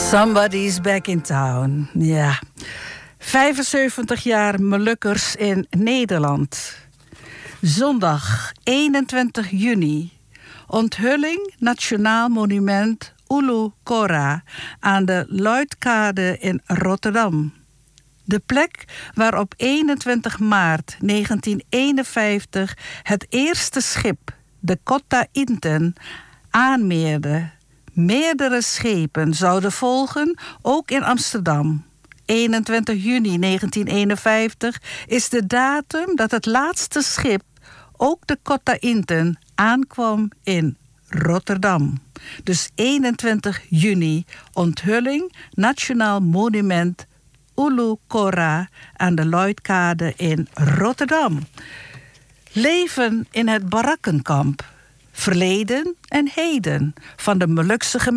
Somebody's back in town, ja. 75 jaar Molukkers in Nederland. Zondag 21 juni. Onthulling Nationaal Monument Ulu Cora aan de Luitkade in Rotterdam. De plek waar op 21 maart 1951 het eerste schip, de Cotta Inten, aanmeerde. Meerdere schepen zouden volgen, ook in Amsterdam. 21 juni 1951 is de datum dat het laatste schip, ook de Cotta Inten, aankwam in Rotterdam. Dus 21 juni, onthulling, Nationaal Monument Ulu Cora aan de Luitkade in Rotterdam. Leven in het barakkenkamp. Verleden en heden van de Molukse gemeenschap.